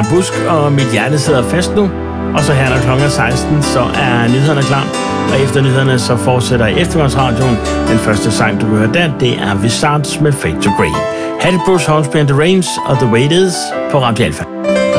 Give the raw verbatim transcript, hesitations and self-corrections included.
Karen Busk, og mit hjerte sidder fast nu. Og så her, når klokken er seksten, så er nyhederne klar. Og efter nyhederne, så fortsætter i eftermiddagsradioen. Den første sang, du kan høre der, det er Visage med Fade to Grey. Her er det Bruce Hornsby and the Range og The Way It Is på Radio Alpha.